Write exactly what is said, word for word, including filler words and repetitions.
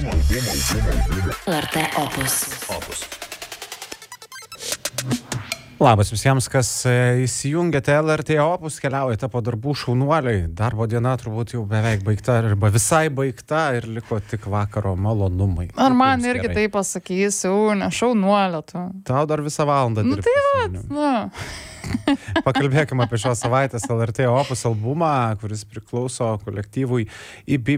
L R T Opus. Opus. Labas visiems, kas įsijungėte L R T Opus, keliaujate po darbų šaunuoliai. Darbo diena turbūt jau beveik baigta arba visai baigta ir liko tik vakaro malonumai. Ar man irgi tai pasakysiu, ne šaunuolio tu. Tau dar visą valandą Nu dirbti. tai vat, nu. Pakalbėkime apie šios savaitės L R T Opus albumą, kuris priklauso kolektyvui į B